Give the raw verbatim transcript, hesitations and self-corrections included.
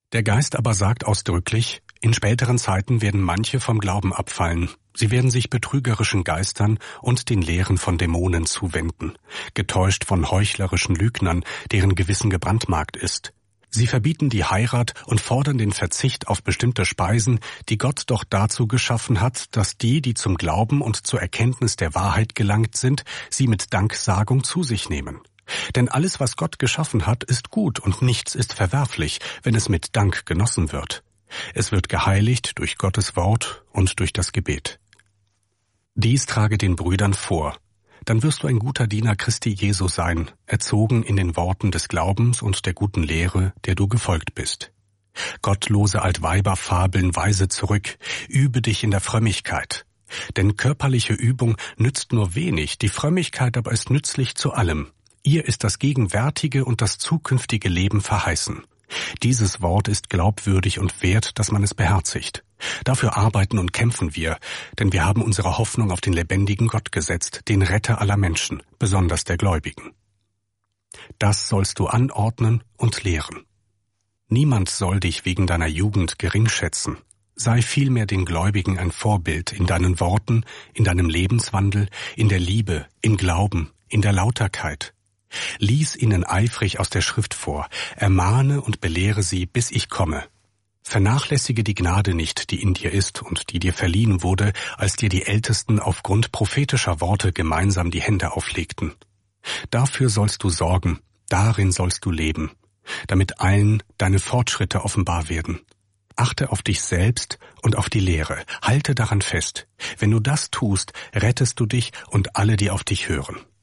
Der Geist aber sagt ausdrücklich, in späteren Zeiten werden manche vom Glauben abfallen. Sie werden sich betrügerischen Geistern und den Lehren von Dämonen zuwenden, getäuscht von heuchlerischen Lügnern, deren Gewissen gebrandmarkt ist. Sie verbieten die Heirat und fordern den Verzicht auf bestimmte Speisen, die Gott doch dazu geschaffen hat, dass die, die zum Glauben und zur Erkenntnis der Wahrheit gelangt sind, sie mit Danksagung zu sich nehmen. Denn alles, was Gott geschaffen hat, ist gut und nichts ist verwerflich, wenn es mit Dank genossen wird. Es wird geheiligt durch Gottes Wort und durch das Gebet. Dies trage den Brüdern vor. Dann wirst du ein guter Diener Christi Jesu sein, erzogen in den Worten des Glaubens und der guten Lehre, der du gefolgt bist. Gottlose Altweiber fabeln weise zurück, übe dich in der Frömmigkeit. Denn körperliche Übung nützt nur wenig, die Frömmigkeit aber ist nützlich zu allem. Ihr ist das gegenwärtige und das zukünftige Leben verheißen. Dieses Wort ist glaubwürdig und wert, dass man es beherzigt. Dafür arbeiten und kämpfen wir, denn wir haben unsere Hoffnung auf den lebendigen Gott gesetzt, den Retter aller Menschen, besonders der Gläubigen. Das sollst du anordnen und lehren. Niemand soll dich wegen deiner Jugend geringschätzen. Sei vielmehr den Gläubigen ein Vorbild in deinen Worten, in deinem Lebenswandel, in der Liebe, im Glauben, in der Lauterkeit. Lies ihnen eifrig aus der Schrift vor, ermahne und belehre sie, bis ich komme. Vernachlässige die Gnade nicht, die in dir ist und die dir verliehen wurde, als dir die Ältesten aufgrund prophetischer Worte gemeinsam die Hände auflegten. Dafür sollst du sorgen, darin sollst du leben, damit allen deine Fortschritte offenbar werden. Achte auf dich selbst und auf die Lehre, halte daran fest. Wenn du das tust, rettest du dich und alle, die auf dich hören.